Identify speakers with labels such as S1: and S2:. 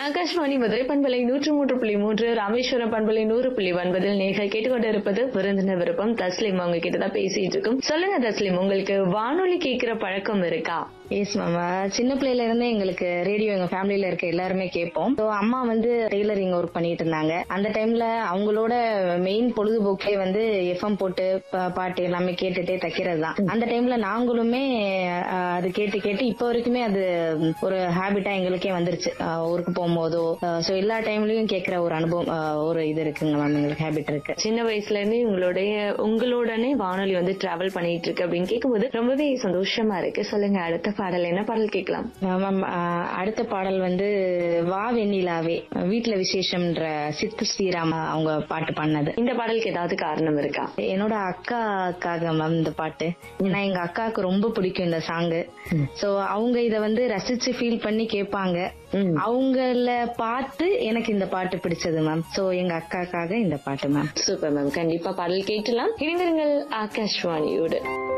S1: ஆகாஷ்வாணி மதுரை பண்பலை 103.3, ராமேஸ்வரம் பண்பலை 100.9 நேர்கள் கேட்டுக்கொண்டிருப்பது விருந்தினர் விருப்பம். தஸ்லிம் அவங்க கிட்டதான் பேசிட்டு இருக்கும். சொல்லுங்க தஸ்லிம், உங்களுக்கு வானொலி கேட்கிற பழக்கம் இருக்கா?
S2: எஸ் மேம், சின்ன பிள்ளையில இருந்தே எங்களுக்கு ரேடியோ எங்க ஃபேமிலியில இருக்க எல்லாருமே கேட்போம். அம்மா டெய்லரிங் ஒர்க் பண்ணிட்டு இருந்தாங்க. அந்த டைம்ல அவங்களோட மெயின் பொழுதுபோக்கே எஃப்எம் போட்டு பாட்டு எல்லாமே கேட்டுட்டே தைக்கிறது தான். அந்த டைம்ல நாங்களுமே அது கேட்டு கேட்டு இப்ப வரைக்குமே அது ஒரு ஹேபிட்டா எங்களுக்கே வந்துருச்சு. ஊருக்கு போகும்போதோ எல்லா டைம்லயும் கேட்கிற ஒரு அனுபவம், ஒரு இது இருக்குங்க மேம், எங்களுக்கு ஹேபிட் இருக்கு.
S1: சின்ன வயசுல இருந்து உங்களோடனே வானொலி டிராவல் பண்ணிட்டு இருக்கு அப்படின்னு கேட்கும்போது ரொம்பவே சந்தோஷமா இருக்கு. சொல்லுங்க, அடுத்த பாடல் என்ன பாடல் கேட்கலாம்?
S2: மேம், அடுத்த பாடல் வா வெண்ணிலாவே வீட்டுல விசேஷம்ன்ற சித்து ஸ்ரீராம் அவங்க பாட்டு பண்ணது.
S1: இந்த பாடலுக்கு ஏதாவது காரணம் இருக்கா?
S2: என்னோட அக்காக்காக மேம் இந்த பாட்டு. ஏன்னா எங்க அக்காவுக்கு ரொம்ப பிடிக்கும் இந்த சாங்கு. சோ அவங்க இத ரசிச்சு ஃபீல் பண்ணி கேட்பாங்க. அவங்கள பார்த்து எனக்கு இந்த பாட்டு பிடிச்சது மேம். சோ எங்க அக்காக்காக இந்த பாட்டு மேம்.
S1: சூப்பர் மேம், கண்டிப்பா பாடல் கேட்கலாம். இணைந்திருங்கள் ஆகாஷ்வாணியோடு.